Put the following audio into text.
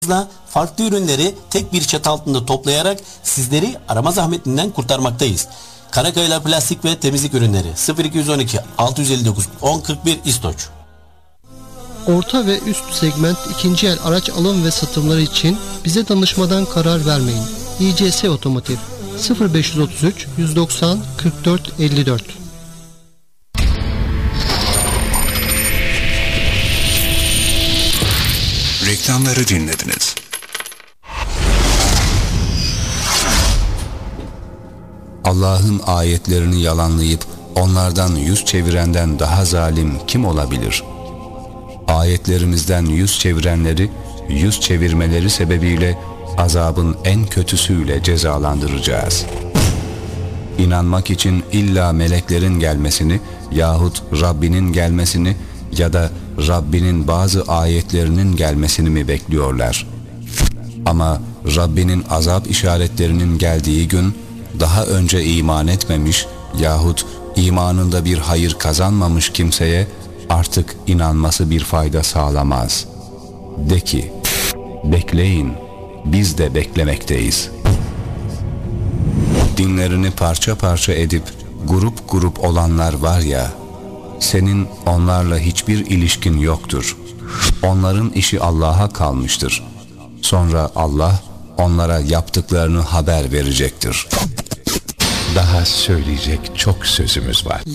farklı ürünleri tek bir çatı altında toplayarak sizleri arama zahmetinden kurtarmaktayız. Karakayalar Plastik ve Temizlik Ürünleri 0212 659 1041 İstoç. Orta ve üst segment ikinci el araç alım ve satımları için bize danışmadan karar vermeyin. İCS Otomotiv 0533 190 44 54. Reklamları dinlediniz. Allah'ın ayetlerini yalanlayıp onlardan yüz çevirenden daha zalim kim olabilir? Ayetlerimizden yüz çevirenleri, yüz çevirmeleri sebebiyle azabın en kötüsüyle cezalandıracağız. İnanmak için illa meleklerin gelmesini yahut Rabbinin gelmesini ya da Rabbinin bazı ayetlerinin gelmesini mi bekliyorlar? Ama Rabbinin azap işaretlerinin geldiği gün daha önce iman etmemiş yahut imanında bir hayır kazanmamış kimseye artık inanması bir fayda sağlamaz. De ki, bekleyin, biz de beklemekteyiz. Dinlerini parça parça edip grup grup olanlar var ya, senin onlarla hiçbir ilişkin yoktur. Onların işi Allah'a kalmıştır. Sonra Allah onlara yaptıklarını haber verecektir. Daha söyleyecek çok sözümüz var.